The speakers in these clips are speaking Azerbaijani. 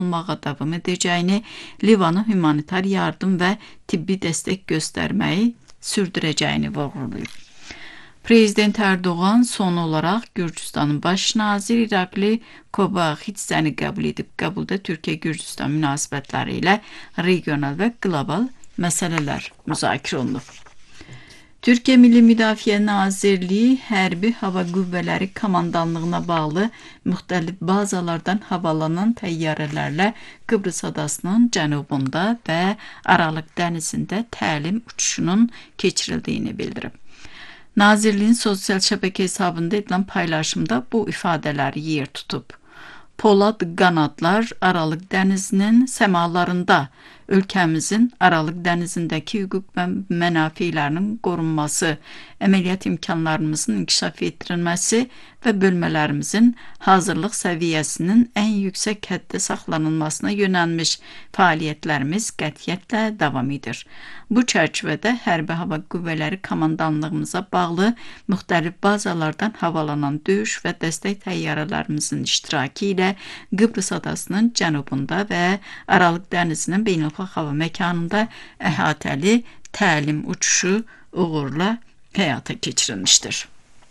olmağa davam edəcəyini, Livana humanitar yardım və tibbi dəstək göstərməyi sürdürəcəyini vurğulayıb. Prezident Erdoğan son olaraq Gürcüstanın baş naziri İrakli Kobaxitsəni qəbul edib. Qəbulda Türkiyə-Gürcüstan münasibətləri ilə regional və qlobal məsələlər müzakirə olunub. Türkiyə Milli Müdafiə Nazirliyi Hərbi Hava Qüvvələri Komandanlığına bağlı müxtəlif bazalardan havalanan təyyarələrlə Qıbrıs adasının cənubunda və Aralıq dənizində təlim uçuşunun keçirildiyini bildirib. Nazirliyin sosial şəbəkə hesabında edilən paylaşımda bu ifadələr yer tutub. Polad qanadlar Aralıq dənizinin səmalarında ölkəmizin Aralıq dənizindəki hüquq və mənafelərinin qorunması, əməliyyat imkanlarımızın inkişaf etdirilməsi və bölmələrimizin hazırlıq səviyyəsinin ən yüksək həddə saxlanılmasına yönəlmiş fəaliyyətlərimiz qətiyyətlə davam edir. Bu çərçivədə Hərbi Hava Qüvvələri Komandanlığımıza bağlı müxtəlif bazalardan havalanan döyüş və dəstək təyyarələrimizin iştirakı ilə Qıbrıs adasının cənubunda və Aralıq dənizinin beynəlxalq hava məkanında əhatəli təlim uçuşu uğurla həyata keçirilmişdir.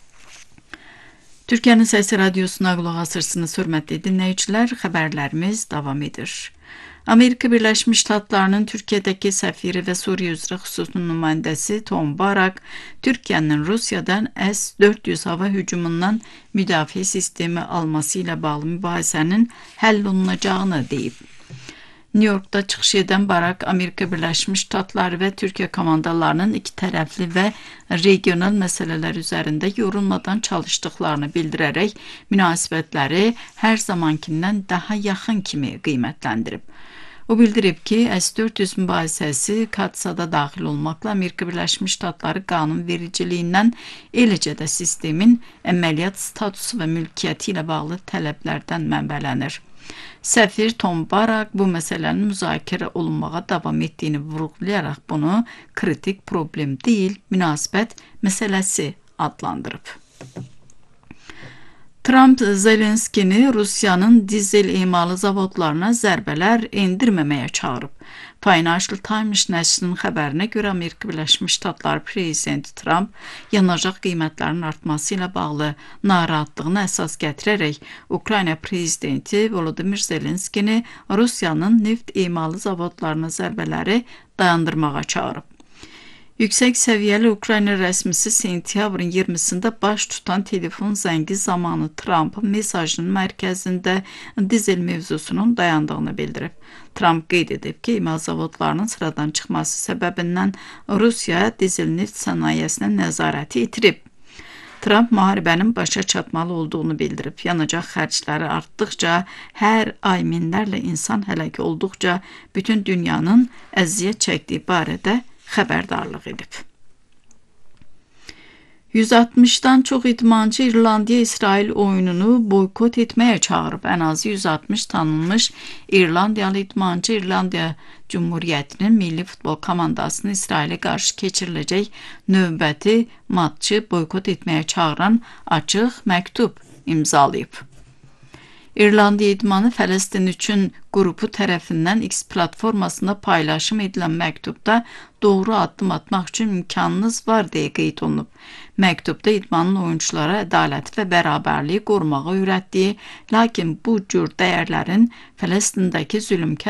Türkiyənin Səsi Radiosuna qulaq asırsınız, hörmətli dinləyicilər, xəbərlərimiz davam edir. Amerika Birləşmiş Ştatlarının Türkiyədəki səfiri və Suriyə üzrə xüsusi nümayəndəsi Tom Barak, Türkiyənin Rusiyadan S-400 hava hücumundan müdafiə sistemi alması ilə bağlı mübahisənin həll olunacağını deyib. New York'da çıxış edən Barak, Amerika Birləşmiş Ştatları və Türkiyə komandalarının iki tərəfli və regional məsələlər üzərində yorulmadan çalışdıqlarını bildirərək münasibətləri hər zamankindən daha yaxın kimi qiymətləndirib. O bildirib ki, S-400 mübahisəsi Katsada daxil olmaqla Amerika Birləşmiş Ştatları qanun vericiliyindən, eləcə də sistemin əməliyyat statusu və mülkiyyəti ilə bağlı tələblərdən mənbələnir. Səfir Tom Barak bu məsələnin müzakirə olunmağa davam etdiyini vurğulayaraq bunu kritik problem deyil, münasibət məsələsi adlandırıb. Trump Zelenskini Rusiyanın dizel emalı zavodlarına zərbələr endirməməyə çağırıb. Financial Times nəşrinin xəbərinə görə Amerika Birləşmiş Ştatları Prezidenti Trump yanacaq qiymətlərinin artması ilə bağlı narahatlığını əsas gətirərək Ukrayna Prezidenti Volodymyr Zelenskini Rusiyanın neft emalı zavodlarına zərbələri dayandırmağa çağırıb. Yüksək səviyyəli Ukrayna rəsmisi sentyabrın 20-sində baş tutan telefon zəngi zamanı Trump'ın mesajının mərkəzində dizel mövzusunun dayandığını bildirib. Trump qeyd edib ki, emal zavodlarının sıradan çıxması səbəbindən Rusiya dizel neft sənayesinə nəzarəti itirib. Trump müharibənin başa çatmalı olduğunu bildirib. Yanacaq xərcləri artdıqca, hər ay minlərlə insan həlak olduqca bütün dünyanın əziyyət çəkdiyi barədə xəbərdarlıq edib. 160-dan çox idmançı İrlandiya-İsrail oyununu boykot etməyə çağırıb. Ən azı 160 tanınmış İrlandiyalı idmançı İrlandiya Cumhuriyyətinin milli futbol komandasını İsrailə qarşı keçiriləcək növbəti matçı boykot etməyə çağıran açıq məktub imzalayıb. İrlandiya idmanı Fələstin üçün qrupu tərəfindən X platformasında paylaşım edilən məktubda doğru addım atmaq üçün imkanınız var deyə qeyd olunub. Məktubda idmanın oyunculara ədaləti və bərabərliyi qorumağı öyrətdiyi, lakin bu cür dəyərlərin Fələstindəki zülmkar